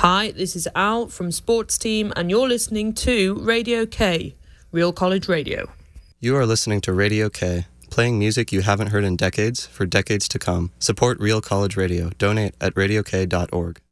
Hi, this is Al from Sports Team, and you're listening to Radio K, Real College Radio. You are listening to Radio K, playing music you haven't heard in decades for decades to come. Support Real College Radio. Donate at radiok.org.